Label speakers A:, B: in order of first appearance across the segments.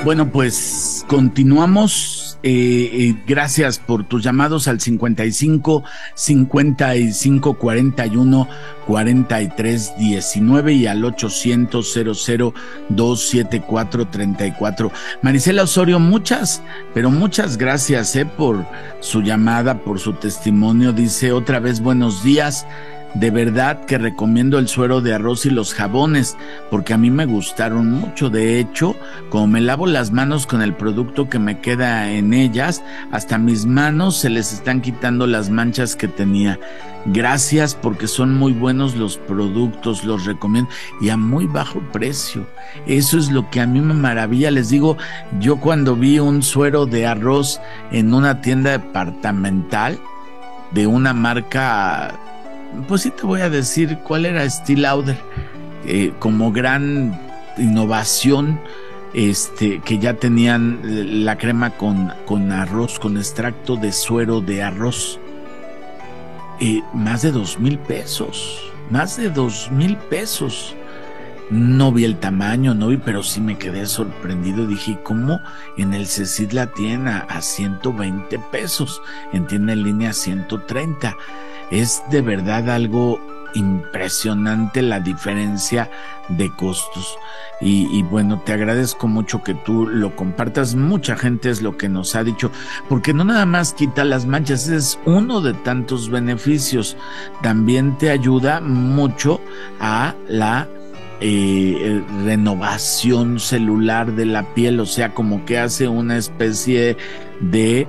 A: Bueno, pues continuamos. Gracias por tus llamados al 55 55 41 43 19 y al 800 00 274 34. Marisela Osorio, muchas gracias por su llamada, por su testimonio. Dice otra vez buenos días. De verdad que recomiendo el suero de arroz y los jabones, porque a mí me gustaron mucho. De hecho, como me lavo las manos con el producto que me queda en ellas, hasta mis manos se les están quitando las manchas que tenía. Gracias, porque son muy buenos los productos, los recomiendo y a muy bajo precio. Eso es lo que a mí me maravilla. Les digo, yo cuando vi un suero de arroz en una tienda departamental de una marca, pues sí te voy a decir cuál era, Estée Lauder, como gran innovación, que ya tenían la crema con arroz, con extracto de suero de arroz. Más de 2,000 pesos, más de 2,000 pesos. No vi el tamaño, pero sí me quedé sorprendido. Dije, ¿cómo en el CECID la tienen a 120 pesos? En tienda en línea 130. Es de verdad algo impresionante la diferencia de costos. Y bueno, te agradezco mucho que tú lo compartas. Mucha gente es lo que nos ha dicho, porque no nada más quita las manchas, es uno de tantos beneficios. También te ayuda mucho a la renovación celular de la piel, o sea, como que hace una especie de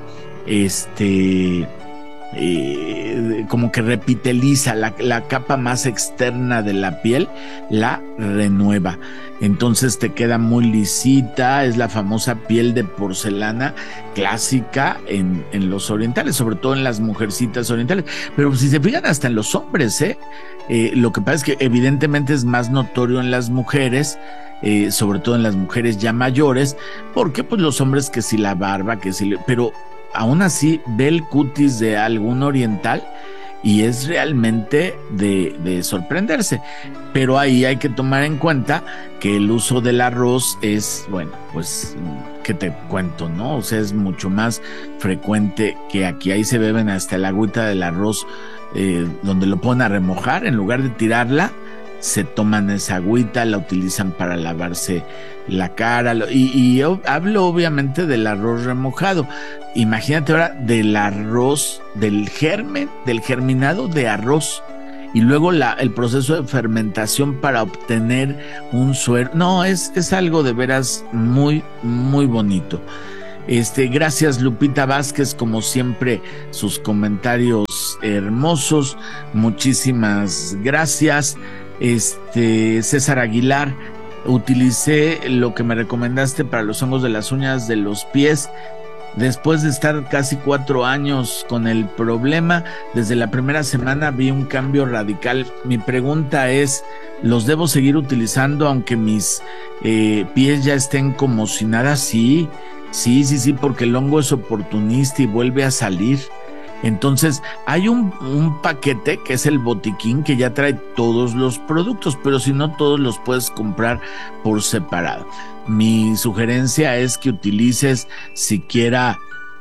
A: como que repiteliza la capa más externa de la piel, la renueva. Entonces te queda muy lisita. Es la famosa piel de porcelana clásica en los orientales, sobre todo en las mujercitas orientales. Pero si se fijan, hasta en los hombres, lo que pasa es que evidentemente es más notorio en las mujeres, sobre todo en las mujeres ya mayores, porque pues los hombres que si la barba, pero aún así ve el cutis de algún oriental y es realmente de sorprenderse. Pero ahí hay que tomar en cuenta que el uso del arroz es, bueno, pues, ¿qué te cuento, no? O sea, es mucho más frecuente que aquí. Ahí se beben hasta el agüita del arroz, donde lo ponen a remojar, en lugar de tirarla, se toman esa agüita, la utilizan para lavarse la cara. Y hablo obviamente del arroz remojado. Imagínate ahora del arroz, del germinado de arroz, y luego el proceso de fermentación para obtener un suero. No, es algo de veras muy, muy bonito. Gracias Lupita Vázquez, como siempre, sus comentarios hermosos. Muchísimas gracias. César Aguilar, utilicé lo que me recomendaste para los hongos de las uñas de los pies. Después de estar casi 4 años con el problema, desde la primera semana vi un cambio radical. Mi pregunta es, ¿los debo seguir utilizando aunque mis pies ya estén como si nada? Sí, porque el hongo es oportunista y vuelve a salir. Entonces hay un paquete que es el botiquín, que ya trae todos los productos, pero si no, todos los puedes comprar por separado. Mi sugerencia es que utilices siquiera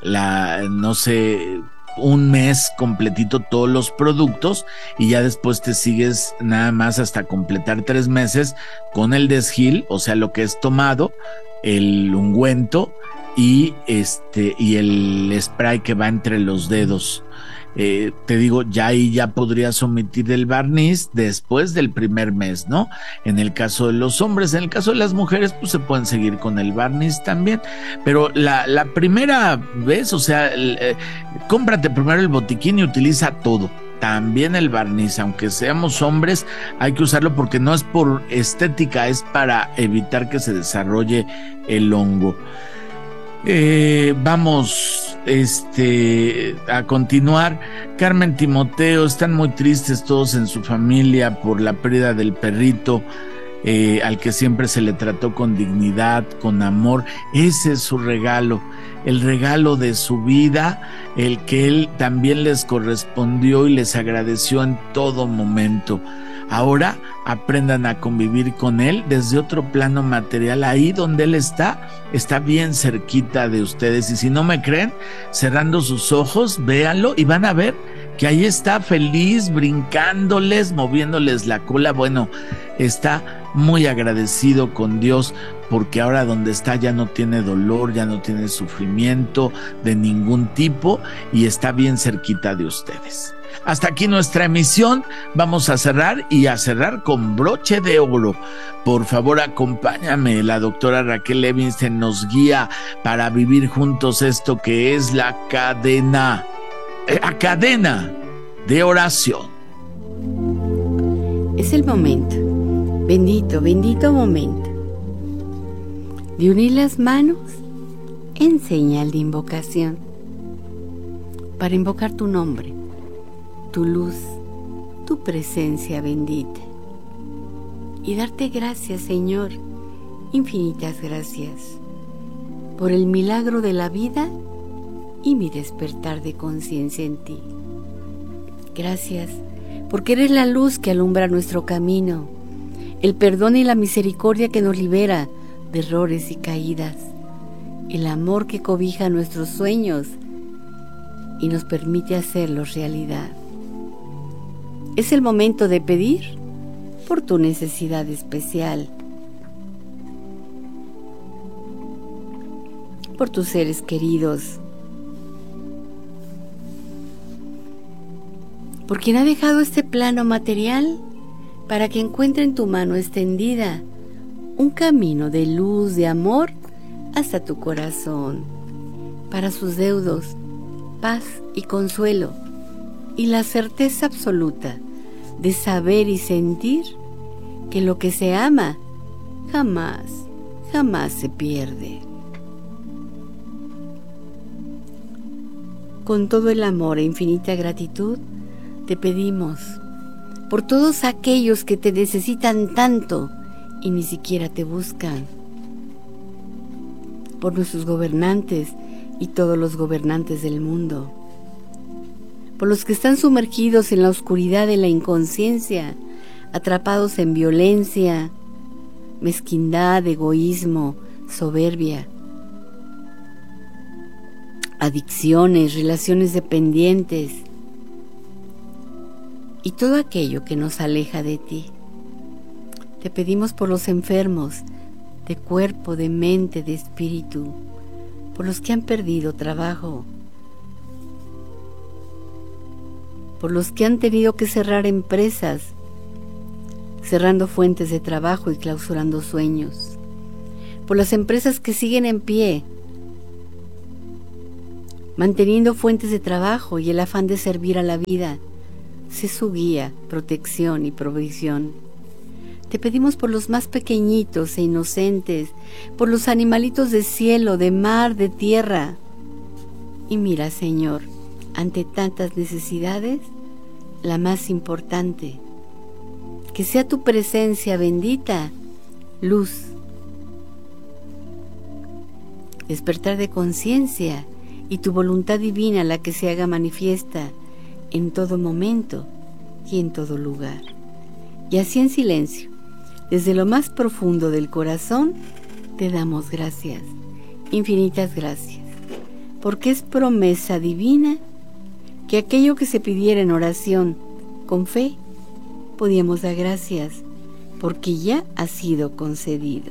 A: un mes completito todos los productos, y ya después te sigues nada más hasta completar 3 meses con el desgil, o sea, lo que es tomado, el ungüento y el spray que va entre los dedos. Te digo, ya ahí ya podrías omitir el barniz después del primer mes, ¿no? En el caso de los hombres. En el caso de las mujeres, pues se pueden seguir con el barniz también, pero la primera vez, o sea, cómprate primero el botiquín y utiliza todo, también el barniz. Aunque seamos hombres, hay que usarlo porque no es por estética, es para evitar que se desarrolle el hongo. Vamos a continuar. Carmen Timoteo, están muy tristes todos en su familia por la pérdida del perrito, al que siempre se le trató con dignidad, con amor. Ese es su regalo, el regalo de su vida, el que él también les correspondió y les agradeció en todo momento. Ahora aprendan a convivir con Él desde otro plano material. Ahí donde Él está bien cerquita de ustedes. Y si no me creen, cerrando sus ojos, véanlo y van a ver que ahí está feliz, brincándoles, moviéndoles la cola. Bueno, está muy agradecido con Dios porque ahora donde está ya no tiene dolor, ya no tiene sufrimiento de ningún tipo y está bien cerquita de ustedes. Hasta aquí nuestra emisión. Vamos a cerrar y a cerrar con broche de oro. Por favor, acompáñame. La doctora Raquel Levinstein nos guía para vivir juntos esto que es la cadena de oración.
B: Es el momento, bendito, bendito momento, de unir las manos en señal de invocación, para invocar tu nombre, tu luz, tu presencia bendita, y darte gracias, Señor, infinitas gracias, por el milagro de la vida y mi despertar de conciencia en ti. Gracias, porque eres la luz que alumbra nuestro camino, el perdón y la misericordia que nos libera de errores y caídas, el amor que cobija nuestros sueños y nos permite hacerlos realidad. Es el momento de pedir por tu necesidad especial, por tus seres queridos, por quien ha dejado este plano material para que encuentre en tu mano extendida un camino de luz, de amor hasta tu corazón, para sus deudos, paz y consuelo, y la certeza absoluta de saber y sentir que lo que se ama jamás, jamás se pierde. Con todo el amor e infinita gratitud, te pedimos por todos aquellos que te necesitan tanto y ni siquiera te buscan, por nuestros gobernantes y todos los gobernantes del mundo, por los que están sumergidos en la oscuridad de la inconsciencia, atrapados en violencia, mezquindad, egoísmo, soberbia, adicciones, relaciones dependientes y todo aquello que nos aleja de ti. Te pedimos por los enfermos de cuerpo, de mente, de espíritu, por los que han perdido trabajo, por los que han tenido que cerrar empresas, cerrando fuentes de trabajo y clausurando sueños, por las empresas que siguen en pie, manteniendo fuentes de trabajo y el afán de servir a la vida. Sé su guía, protección y provisión. Te pedimos por los más pequeñitos e inocentes, por los animalitos de cielo, de mar, de tierra. Y mira, Señor, ante tantas necesidades, la más importante, que sea tu presencia bendita, luz, despertar de conciencia y tu voluntad divina la que se haga manifiesta en todo momento y en todo lugar. Y así en silencio, desde lo más profundo del corazón, te damos gracias, infinitas gracias, porque es promesa divina que aquello que se pidiera en oración con fe, podíamos dar gracias, porque ya ha sido concedido.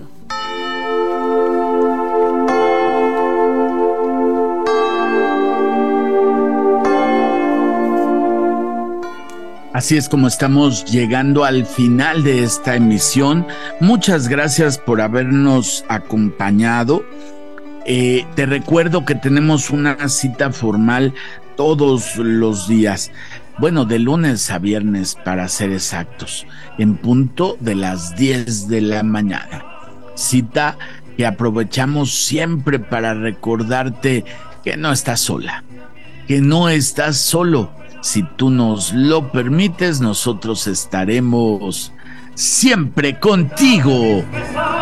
A: Así es como estamos llegando al final de esta emisión. Muchas gracias por habernos acompañado. Te recuerdo que tenemos una cita formal todos los días. Bueno, de lunes a viernes para ser exactos, en punto de las 10 de la mañana. Cita que aprovechamos siempre para recordarte que no estás sola, que no estás solo. Si tú nos lo permites, nosotros estaremos siempre contigo.